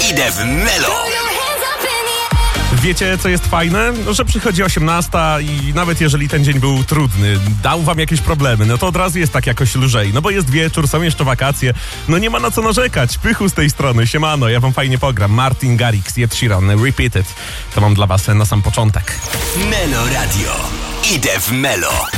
Idę w Melo. Wiecie, co jest fajne? No, że przychodzi 18 i nawet jeżeli ten dzień był trudny, dał wam jakieś problemy, no to od razu jest tak jakoś lżej. No bo jest wieczór, są jeszcze wakacje, no nie ma na co narzekać. Pychu z tej strony, siemano, ja wam fajnie pogram. Martin Garrix, Ed Sheeran, Repeated. To mam dla was na sam początek. Melo Radio. Idę w Melo.